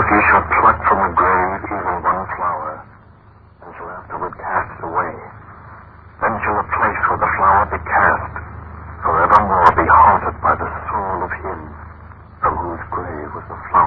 He shall pluck from the grave even one flower, and shall afterward cast it away. Then shall the place where the flower be cast forevermore be haunted by the soul of him from whose grave was the flower